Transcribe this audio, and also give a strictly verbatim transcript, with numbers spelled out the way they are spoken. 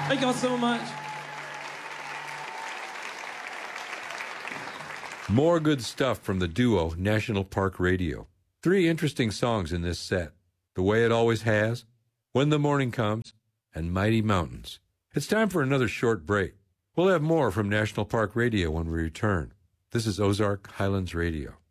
Thank y'all so much. More good stuff from the duo National Park Radio. Three interesting songs in this set. The Way It Always Has, When the Morning Comes, and Mighty Mountains. It's time for another short break. We'll have more from National Park Radio when we return. This is Ozark Highlands Radio.